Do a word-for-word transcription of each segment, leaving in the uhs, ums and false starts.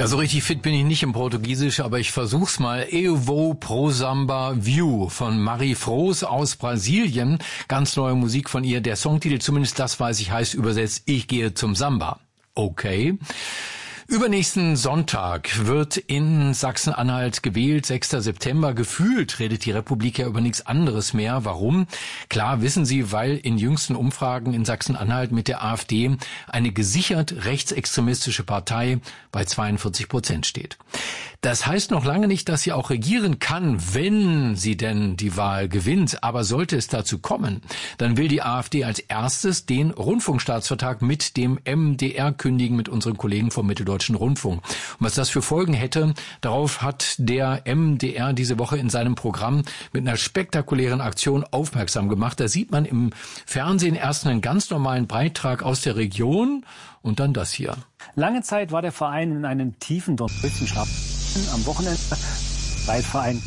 Ja, so richtig fit bin ich nicht im Portugiesisch, aber ich versuch's mal. Eu vou pro Samba View von Marie Froos aus Brasilien. Ganz neue Musik von ihr. Der Songtitel, zumindest das weiß ich, heißt übersetzt, ich gehe zum Samba. Okay. Übernächsten Sonntag wird in Sachsen-Anhalt gewählt, sechster September. Gefühlt redet die Republik ja über nichts anderes mehr. Warum? Klar, wissen Sie, weil in jüngsten Umfragen in Sachsen-Anhalt mit der AfD eine gesichert rechtsextremistische Partei bei zweiundvierzig Prozent steht. Das heißt noch lange nicht, dass sie auch regieren kann, wenn sie denn die Wahl gewinnt. Aber sollte es dazu kommen, dann will die AfD als erstes den Rundfunkstaatsvertrag mit dem M D R kündigen, mit unseren Kollegen vom Mitteldeutschen Rundfunk. Und was das für Folgen hätte, darauf hat der M D R diese Woche in seinem Programm mit einer spektakulären Aktion aufmerksam gemacht. Da sieht man im Fernsehen erst einen ganz normalen Beitrag aus der Region und dann das hier. Lange Zeit war der Verein in einem tiefen Dornröschenschlaf. Am Wochenende Reitverein.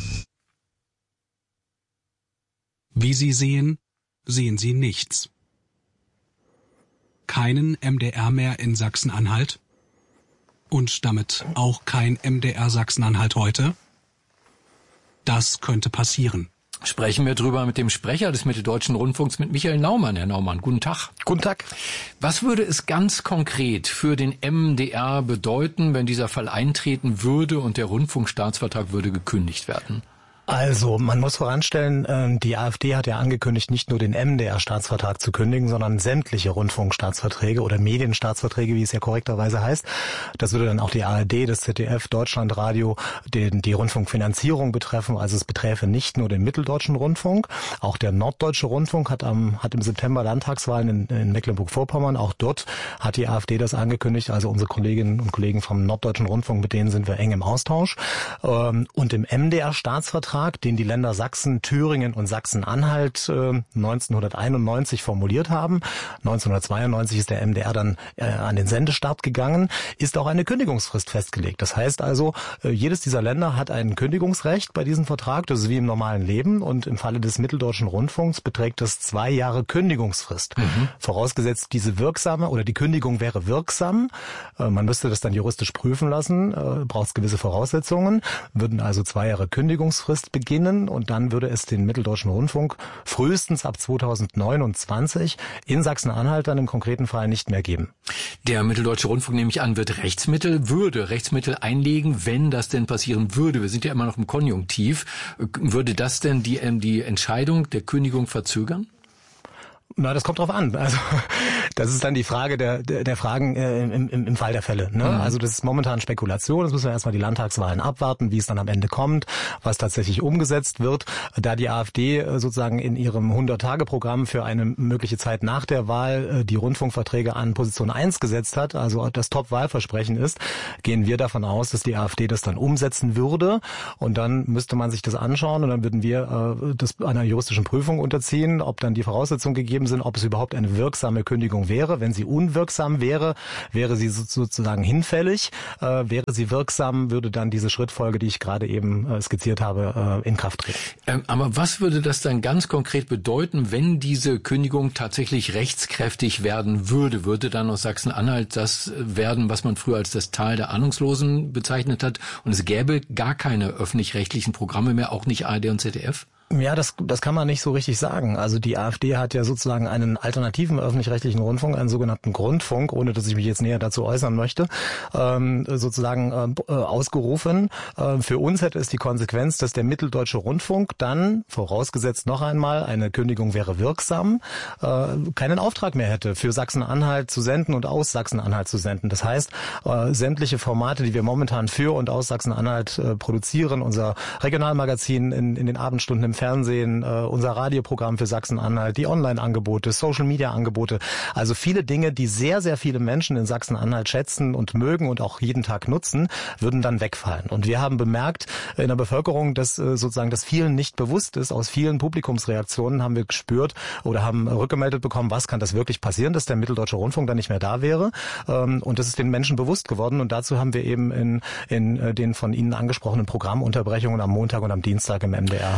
Wie Sie sehen, sehen Sie nichts. Keinen M D R mehr in Sachsen-Anhalt und damit auch kein M D R Sachsen-Anhalt heute. Das könnte passieren. Sprechen wir drüber mit dem Sprecher des Mitteldeutschen Rundfunks, mit Michael Naumann. Herr Naumann, guten Tag. Guten Tag. Was würde es ganz konkret für den M D R bedeuten, wenn dieser Fall eintreten würde und der Rundfunkstaatsvertrag würde gekündigt werden? Also, man muss voranstellen, die AfD hat ja angekündigt, nicht nur den M D R-Staatsvertrag zu kündigen, sondern sämtliche Rundfunkstaatsverträge oder Medienstaatsverträge, wie es ja korrekterweise heißt. Das würde dann auch die A R D, das Z D F, Deutschlandradio, den, die Rundfunkfinanzierung betreffen. Also es beträfe nicht nur den Mitteldeutschen Rundfunk. Auch der Norddeutsche Rundfunk hat am hat im September Landtagswahlen in, in Mecklenburg-Vorpommern. Auch dort hat die AfD das angekündigt. Also unsere Kolleginnen und Kollegen vom Norddeutschen Rundfunk, mit denen sind wir eng im Austausch. Und im M D R-Staatsvertrag, den die Länder Sachsen, Thüringen und Sachsen-Anhalt äh, neunzehnhunderteinundneunzig formuliert haben. neunzehnhundertzweiundneunzig ist der M D R dann äh, an den Sendestart gegangen, ist auch eine Kündigungsfrist festgelegt. Das heißt also, äh, jedes dieser Länder hat ein Kündigungsrecht bei diesem Vertrag. Das ist wie im normalen Leben. Und im Falle des Mitteldeutschen Rundfunks beträgt das zwei Jahre Kündigungsfrist. Mhm. Vorausgesetzt, diese wirksame oder die Kündigung wäre wirksam. Äh, man müsste das dann juristisch prüfen lassen. Äh, braucht es gewisse Voraussetzungen. Würden also zwei Jahre Kündigungsfrist beginnen und dann würde es den Mitteldeutschen Rundfunk frühestens ab zweitausendneunundzwanzig in Sachsen-Anhalt dann im konkreten Fall nicht mehr geben. Der Mitteldeutsche Rundfunk, nehme ich an, wird Rechtsmittel, würde Rechtsmittel einlegen, wenn das denn passieren würde. Wir sind ja immer noch im Konjunktiv. Würde das denn die, die Entscheidung der Kündigung verzögern? Na, das kommt drauf an. Also das ist dann die Frage der der, der Fragen äh, im, im, im Fall der Fälle. Ne? Mhm. Also das ist momentan Spekulation. Das müssen wir erstmal die Landtagswahlen abwarten, wie es dann am Ende kommt, was tatsächlich umgesetzt wird. Da die AfD äh, sozusagen in ihrem hundert-Tage-Programm für eine mögliche Zeit nach der Wahl äh, die Rundfunkverträge an Position eins gesetzt hat, also das Top-Wahlversprechen ist, gehen wir davon aus, dass die AfD das dann umsetzen würde. Und dann müsste man sich das anschauen und dann würden wir äh, das einer juristischen Prüfung unterziehen, ob dann die Voraussetzungen gegeben sind, ob es überhaupt eine wirksame Kündigung wäre. Wenn sie unwirksam wäre, wäre sie sozusagen hinfällig. Äh, wäre sie wirksam, würde dann diese Schrittfolge, die ich gerade eben äh, skizziert habe, äh, in Kraft treten. Ähm, aber was würde das dann ganz konkret bedeuten, wenn diese Kündigung tatsächlich rechtskräftig werden würde? Würde dann aus Sachsen-Anhalt das werden, was man früher als das Tal der Ahnungslosen bezeichnet hat? Und es gäbe gar keine öffentlich-rechtlichen Programme mehr, auch nicht A R D und Z D F? Ja, das, das kann man nicht so richtig sagen. Also die AfD hat ja sozusagen einen alternativen öffentlich-rechtlichen Rundfunk, einen sogenannten Grundfunk, ohne dass ich mich jetzt näher dazu äußern möchte, ähm, sozusagen äh, ausgerufen. Äh, für uns hätte es die Konsequenz, dass der Mitteldeutsche Rundfunk dann, vorausgesetzt noch einmal, eine Kündigung wäre wirksam, äh, keinen Auftrag mehr hätte, für Sachsen-Anhalt zu senden und aus Sachsen-Anhalt zu senden. Das heißt, äh, sämtliche Formate, die wir momentan für und aus Sachsen-Anhalt äh, produzieren, unser Regionalmagazin in, in den Abendstunden im Fernsehen, äh, unser Radioprogramm für Sachsen-Anhalt, die Online-Angebote, Social-Media-Angebote, also viele Dinge, die sehr, sehr viele Menschen in Sachsen-Anhalt schätzen und mögen und auch jeden Tag nutzen, würden dann wegfallen. Und wir haben bemerkt in der Bevölkerung, dass äh, sozusagen das vielen nicht bewusst ist. Aus vielen Publikumsreaktionen haben wir gespürt oder haben rückgemeldet bekommen, was kann das wirklich passieren, dass der Mitteldeutsche Rundfunk dann nicht mehr da wäre. Ähm, und das ist den Menschen bewusst geworden. Und dazu haben wir eben in, in äh, den von Ihnen angesprochenen Programmunterbrechungen am Montag und am Dienstag im M D R informiert.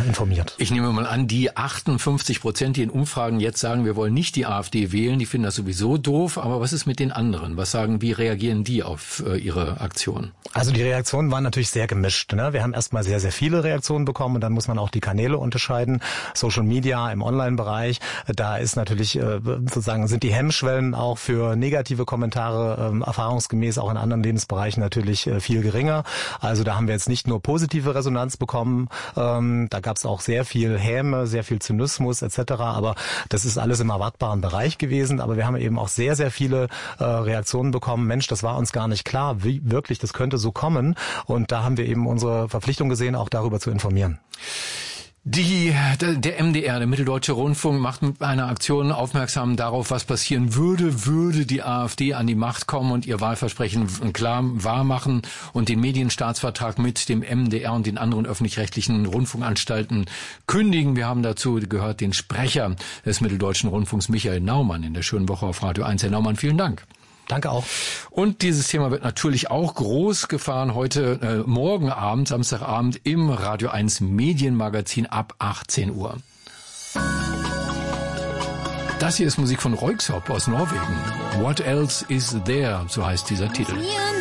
funktioniert. Ich nehme mal an, die achtundfünfzig Prozent, die in Umfragen jetzt sagen, wir wollen nicht die AfD wählen, die finden das sowieso doof. Aber was ist mit den anderen? Was sagen, wie reagieren die auf äh, ihre Aktion? Also die Reaktionen waren natürlich sehr gemischt. Ne? Wir haben erstmal sehr, sehr viele Reaktionen bekommen und dann muss man auch die Kanäle unterscheiden. Social Media im Online-Bereich, da ist natürlich äh, sozusagen, sind die Hemmschwellen auch für negative Kommentare äh, erfahrungsgemäß auch in anderen Lebensbereichen natürlich äh, viel geringer. Also da haben wir jetzt nicht nur positive Resonanz bekommen, ähm, da gab es auch sehr viel Häme, sehr viel Zynismus et cetera. Aber das ist alles im erwartbaren Bereich gewesen. Aber wir haben eben auch sehr, sehr viele äh, Reaktionen bekommen. Mensch, das war uns gar nicht klar, wie wirklich, das könnte so kommen. Und da haben wir eben unsere Verpflichtung gesehen, auch darüber zu informieren. Die, der M D R, der Mitteldeutsche Rundfunk, macht mit einer Aktion aufmerksam darauf, was passieren würde, würde die AfD an die Macht kommen und ihr Wahlversprechen klar wahrmachen und den Medienstaatsvertrag mit dem M D R und den anderen öffentlich-rechtlichen Rundfunkanstalten kündigen. Wir haben dazu gehört den Sprecher des Mitteldeutschen Rundfunks, Michael Naumann, in der schönen Woche auf Radio eins. Herr Naumann, vielen Dank. Danke auch. Und dieses Thema wird natürlich auch groß gefahren heute, äh, morgen Abend, Samstagabend im Radio eins Medienmagazin ab achtzehn Uhr. Das hier ist Musik von Röyksopp aus Norwegen. What Else Is There, so heißt dieser Titel.